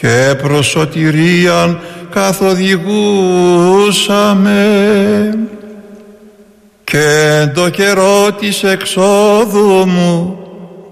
και προς σωτηρίαν καθοδηγούσαμε. Και εν το καιρό της εξόδου μου